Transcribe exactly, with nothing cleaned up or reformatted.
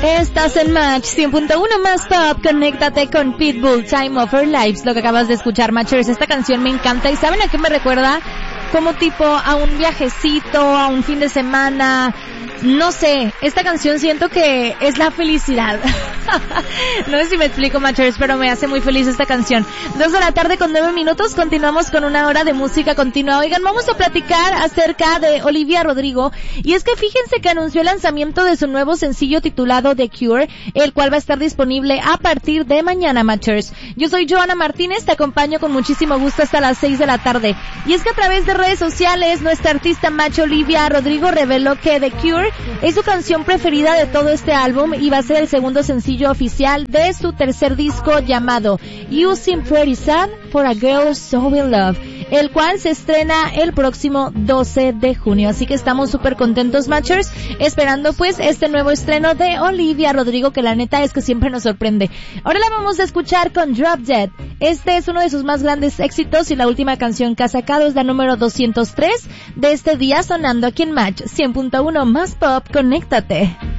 Estás en Match cien punto uno más Pop. Conéctate con Pitbull, Time of Our Lives. Lo que acabas de escuchar, Matchers, esta canción me encanta. ¿Y saben a qué me recuerda? Como tipo a un viajecito, a un fin de semana. No sé, esta canción siento que es la felicidad. No sé si me explico, Matchers, pero me hace muy feliz esta canción. Dos de la tarde con nueve minutos, continuamos con una hora de música continua. Oigan, vamos a platicar acerca de Olivia Rodrigo. Y es que fíjense que anunció el lanzamiento de su nuevo sencillo titulado The Cure, el cual va a estar disponible a partir de mañana, Matchers. Yo soy Joana Martínez, te acompaño con muchísimo gusto hasta las seis de la tarde. Y es que a través de redes sociales, nuestra artista macho Olivia Rodrigo reveló que The Cure es su canción preferida de todo este álbum y va a ser el segundo sencillo oficial de su tercer disco llamado You Seem Pretty Sad for a Girl So In Love, el cual se estrena el próximo doce de junio. Así que estamos súper contentos, Matchers, esperando pues este nuevo estreno de Olivia Rodrigo, que la neta es que siempre nos sorprende. Ahora la vamos a escuchar con Drop Dead. Este es uno de sus más grandes éxitos y la última canción que ha sacado es la número doscientos tres de este día, sonando aquí en Match cien punto uno más Pop. Conéctate.